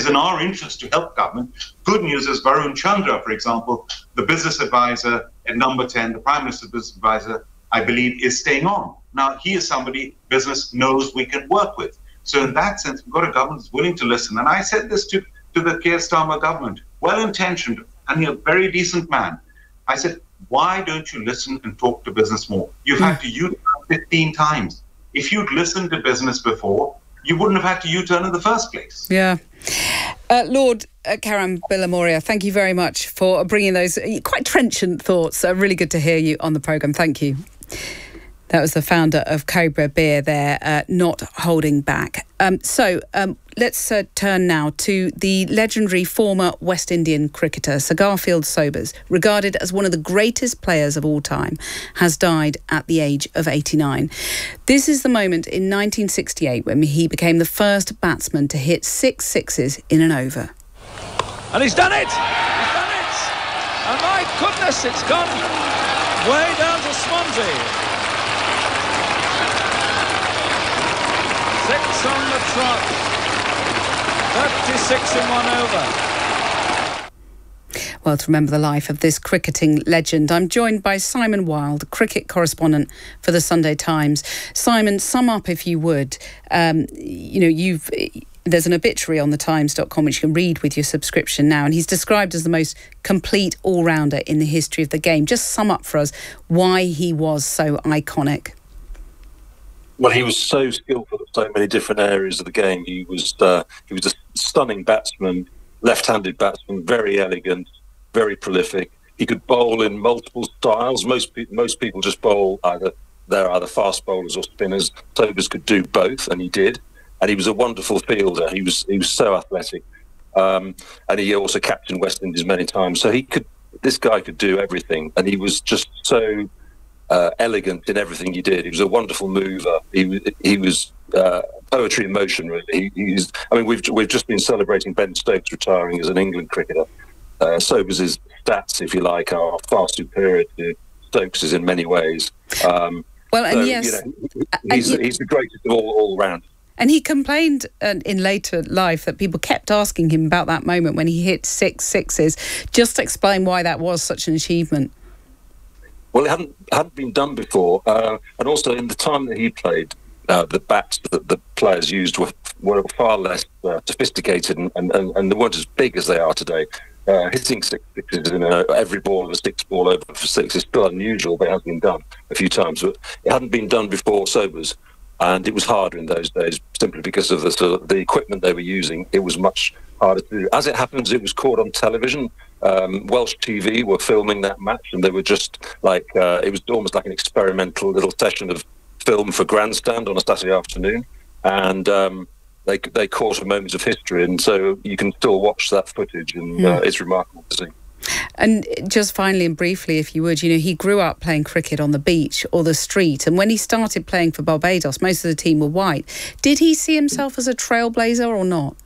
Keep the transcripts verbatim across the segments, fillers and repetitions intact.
is in our interest to help government. Good news is Varun Chandra, for example, the business advisor at Number ten, the Prime Minister's business advisor, I believe, is staying on. Now, he is somebody business knows we can work with. So in that sense, we've got a government that's willing to listen. And I said this to, to the Keir Starmer government, well-intentioned and a very decent man. I said, why don't you listen and talk to business more? You've mm. had to U-turn fifteen times. If you'd listened to business before, you wouldn't have had to U-turn in the first place. Yeah. Uh, Lord uh, Karam-Bilamoria, thank you very much for bringing those quite trenchant thoughts. Uh, really good to hear you on the programme. Thank you. That was the founder of Cobra Beer there, uh, not holding back. Um, so um, let's uh, turn now to the legendary former West Indian cricketer, Sir Garfield Sobers, regarded as one of the greatest players of all time, has died at the age of eighty-nine. This is the moment in nineteen sixty-eight when he became the first batsman to hit six sixes in an over. And he's done it! He's done it! And my goodness, it's gone way down to Swansea. Six on the trot, thirty-six in one over. Well, to remember the life of this cricketing legend, I'm joined by Simon Wilde, cricket correspondent for the Sunday Times. Simon, sum up if you would. Um, you know, you've there's an obituary on the times dot com which you can read with your subscription now, and he's described as the most complete all-rounder in the history of the game. Just sum up for us why he was so iconic. Well, he was so skillful at so many different areas of the game. He was uh, he was a stunning batsman, left-handed batsman, very elegant, very prolific. He could bowl in multiple styles. Most pe- most people just bowl either they're either fast bowlers or spinners. Sobers could do both, and he did. And he was a wonderful fielder. He was he was so athletic, um, and he also captained West Indies many times. So he could. This guy could do everything, and he was just so. Uh, elegant in everything he did. He was a wonderful mover. He was he was uh, poetry in motion. Really, he, he's. I mean, we've we've just been celebrating Ben Stokes retiring as an England cricketer. Uh, Sobers' stats, if you like, are far superior to Stokes's in many ways. Um, well, and so, yes, you know, he's and he, he's the greatest of all all round. And he complained uh, in later life that people kept asking him about that moment when he hit six sixes. Just explain why that was such an achievement. Well, it hadn't hadn't been done before, uh, and also in the time that he played, uh, the bats that the players used were were far less uh, sophisticated, and, and, and they weren't as big as they are today. Uh, hitting six sixes in a, every ball of a six ball over for six is still unusual, but it has been done a few times. But it hadn't been done before Sobers, and it was harder in those days simply because of the sort of the equipment they were using. It was much harder to do. As it happens, it was caught on television. Um, Welsh T V were filming that match, and they were just like uh, it was almost like an experimental little session of film for Grandstand on a Saturday afternoon, and um, they they caught a moment of history, and so you can still watch that footage, and mm. uh, it's remarkable to see. And just finally and briefly, if you would, you know, he grew up playing cricket on the beach or the street, and when he started playing for Barbados, most of the team were white. Did he see himself as a trailblazer or not?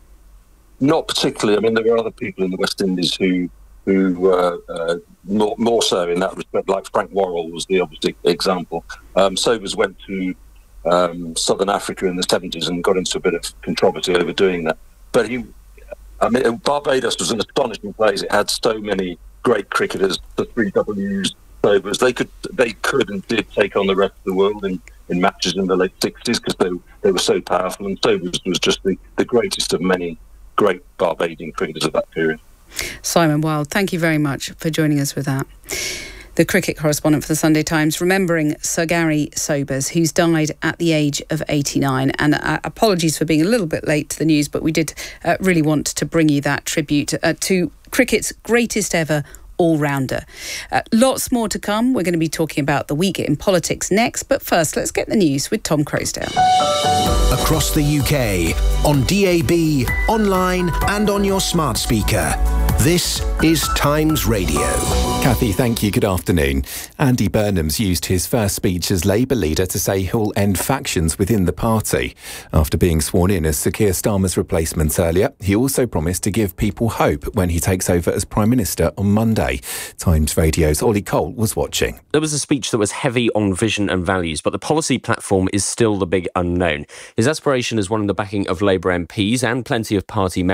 Not particularly. I mean, there were other people in the West Indies who, who uh, uh, more, more so in that respect, like Frank Worrell was the obvious example. Um, Sobers went to um, Southern Africa in the seventies and got into a bit of controversy over doing that. But he, I mean, Barbados was an astonishing place. It had so many great cricketers, the three W's, Sobers. They could, they could and did take on the rest of the world in, in matches in the late sixties because they, they were so powerful. And Sobers was just the, the greatest of many great Barbadian cricketers of that period. Simon Wilde, thank you very much for joining us with that. The cricket correspondent for the Sunday Times, remembering Sir Gary Sobers, who's died at the age of eighty-nine. And uh, apologies for being a little bit late to the news, but we did uh, really want to bring you that tribute uh, to cricket's greatest ever all-rounder. Uh, lots more to come. We're going to be talking about the week in politics next, but first let's get the news with Tom Croasdale. Across the U K, on D A B, online and on your smart speaker. This is Times Radio. Kathy, thank you. Good afternoon. Andy Burnham's used his first speech as Labour leader to say he'll end factions within the party. After being sworn in as Sir Keir Starmer's replacement earlier, he also promised to give people hope when he takes over as Prime Minister on Monday. Times Radio's Ollie Cole was watching. There was a speech that was heavy on vision and values, but the policy platform is still the big unknown. His aspiration has won the backing of Labour M Ps and plenty of party members.